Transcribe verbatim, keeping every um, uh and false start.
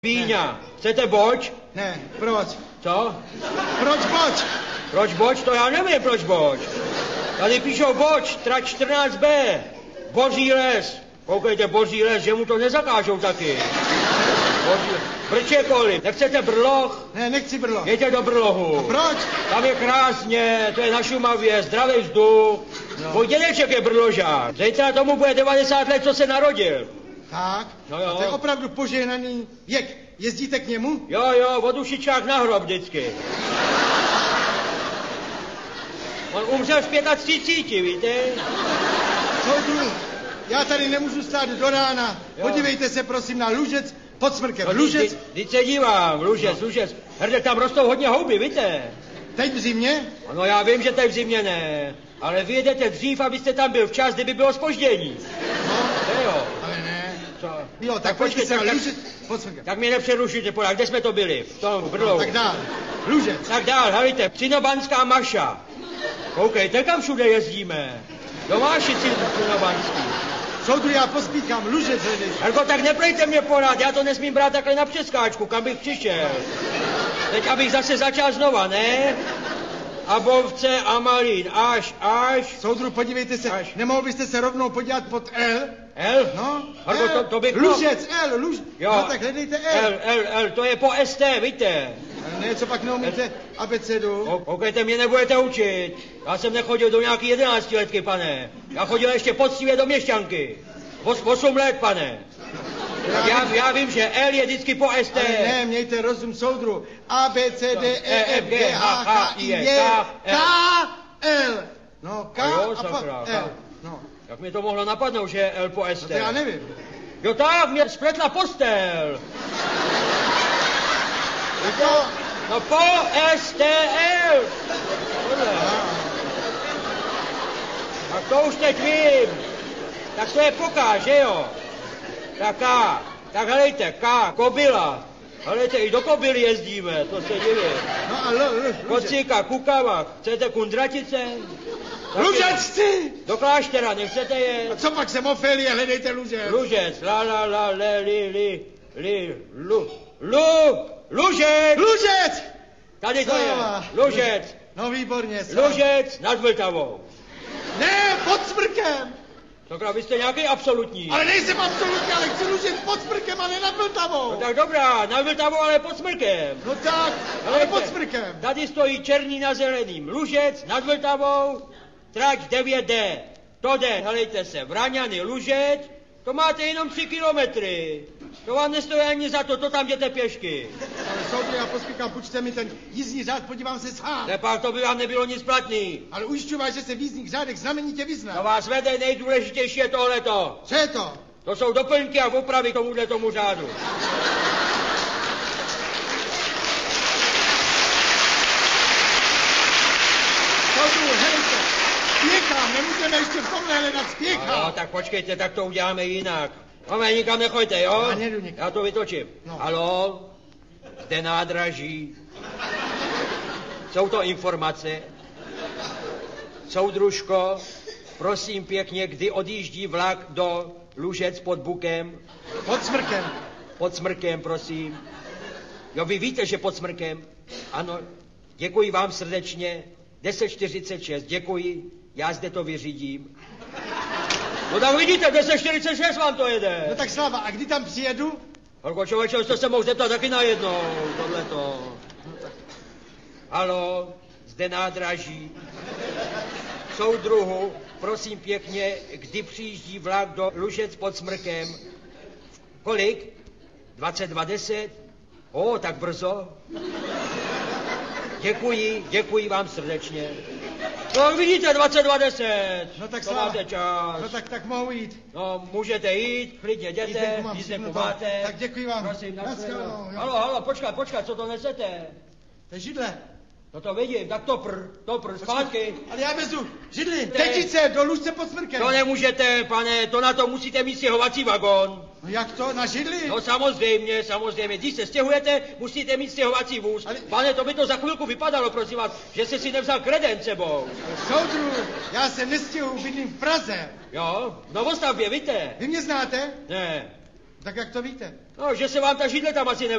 Víňa, chcete boč? Ne, proč? Co? Proč boč? Proč boč? To já nevím, proč boč. Tady píšou boč, trať čtrnáct bé. Boří les. Koukejte, boří les, že mu to nezakážou taky. Boří... Brčekoli, nechcete brloch? Ne, nechci brloch. Jeďte do brlohu. A proč? Tam je krásně, to je na Šumavě, zdravý vzduch. No. Můj dědeček je brložák. Zítra tomu bude devadesát let, co se narodil. Tak, no jo. A to je opravdu požehnaný věk. Jezdíte k němu? Jo, jo, od ušičák na hrob vždycky. On umřel v třiceti pěti, víte? Soudru, já tady nemůžu stát do rána. Jo. Podívejte se prosím na Lužec pod Smrkem. No, Lužec? Teď se dívám, Lužec, no. Lužec. Herde, tam rostou hodně houby, víte? Teď v zimě? No já vím, že teď v zimě ne, ale vy jedete dřív, abyste tam byl včas, kdyby bylo zpoždění. No, to jo. Ale ne. Co? Jo, tak, tak počkej se, tak, Lužec pod Smrkem. Tak mě nepřerušujte, podák, kde jsme to byli? V tom brlohu. No, tak dál. Lužec. Tak dál, helejte, Cinobanská Maša. Koukejte, kam všude jezdíme. Domášici Cinobanský. Soudru, já pospíchám, Lužec hledeš. Herko, tak neprejte mě pořád, já to nesmím brát takhle na přeskáčku, kam bych přišel. Teď abych zase začal znova, ne? Abovce a Malín, až, až. Soudru, podívejte se, až. Nemohl byste se rovnou podívat pod L? L? No, Herko, L. To, to bych... Lužec, L, Luž... Jo. No tak hledejte L. L, L, L, to je po S T, víte? Ne, co pak neumíte abecedu? Koukejte, mě nebudete učit. Já jsem nechodil do nějaký jedenáctiletky, pane. Já chodil ještě poctivě do měšťanky. Os, osm let, pane. Já, já, já vím, že L je vždycky po S T. Ale ne, mějte rozum, soudru. A, B, C, D, E, F, G, H, H, I, J, K, L. No, K jo, a po L. No. Jak mi to mohlo napadnout, že je L po S T? No to já nevím. Jo tak, mě spletla postel. To... No po S T L. Tak to už teď vím. Tak to je poká, že jo? Tak K. Tak helejte, K, kobyla. Helejte, i do kobily jezdíme, to se divím. No a L, L, Kocíka, kukava. Chcete kundratice? Lužec chci! Do kláštera, nechcete je? A co pak jsem Ofélie, hledejte Lužec. Lužec, la la la, le, li, li, li, lu, lu, Lužec! Lužec! Tady to je, Lužec. No výborně, sám. Lužec nad Vltavou. Ne, pod Smrkem. Takhle, vy jste nějaký absolutní. Ale nejsem absolutní, ale chci Lužec pod Smrkem, ale nad Vltavou. No tak dobrá, nad Vltavou, ale pod Smrkem. No tak, ale Helejte, pod Smrkem. Tady stojí černý na zeleným. Lužec nad Vltavou, trať devět D. To jde, helejte se, Vraňany, Lužec, to máte jenom tři kilometry. To vám nestojí ani za to, to tam jděte pěšky. Ale soudru, já pospíchám, počte mi ten jízdní řád, podívám se sám. Nepak, to by vám nebylo nic platný. Ale ujišťuji vás, že se v jízdních řádech znamenitě vyzná. To vás vede, nejdůležitější je tohleto. Co je to? To jsou doplňky a opravy tomuhle tomu řádu. Soudru, helejte, spěchám, nemůžeme ještě v tomhle hledat, spěchám. No, tak počkejte, tak to uděláme jinak. Máme, nikam nechoďte, jo? Já nedu nikam. Já to vytočím. No. Haló? Zde nádraží. Jsou to informace. Soudružko, prosím pěkně, kdy odjíždí vlak do Lužec pod Bukem? Pod Smrkem. Pod Smrkem, prosím. Jo, vy víte, že pod Smrkem? Ano, děkuji vám srdečně. deset čtyřicet šest, děkuji. Já zde to vyřídím. No tak vidíte, deset čtyřicet šest vám to jede. No tak Slava, a kdy tam přijedu? Holko, člověče, jste se mohl zeptat taky najednou, tohleto. No tak. Haló, zde nádraží. Soudruhu, prosím pěkně, kdy přijíždí vlak do Lužec pod Smrkem? Kolik? dvacet dva deset? O, tak brzo. Děkuji, děkuji vám srdečně. No vidíte, dvacet dva deset. No tak to Slava, máte čas. No tak, tak mohu jít. No, můžete jít, klidně jděte, jízdenku máte. Tak děkuji vám. Prosím, na shledanou. Halo, halo, počkat, počkat, co to nesete? To je židle. No to vidím, tak to pr, to pr, zpátky. Ale já vezu židli, Te- tečice, do Lužce pod Smrkem. To nemůžete, pane, to na to musíte mít stěhovací vagón. No jak to, na židli? No samozřejmě, samozřejmě, když se stěhujete, musíte mít stěhovací vůz. Ale- Pane, to by to za chvilku vypadalo, prosím vás, že jste si nevzal kredent sebou. Soudru, já se nestěhuji, bydlím v Praze. Jo, v Novostavbě, víte? Vy mě znáte? Ne. Tak jak to víte? No, že se vám ta židle tam asi